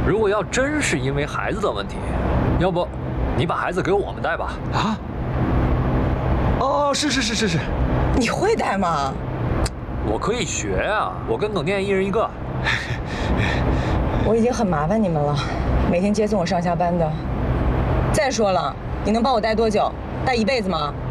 如果要真是因为孩子的问题，要不你把孩子给我们带吧？ 啊？哦，是。 你会带吗？ 我可以学啊，我跟耿店一人一个。 我已经很麻烦你们了，每天接送我上下班的。再说了，你能帮我带多久？带一辈子吗？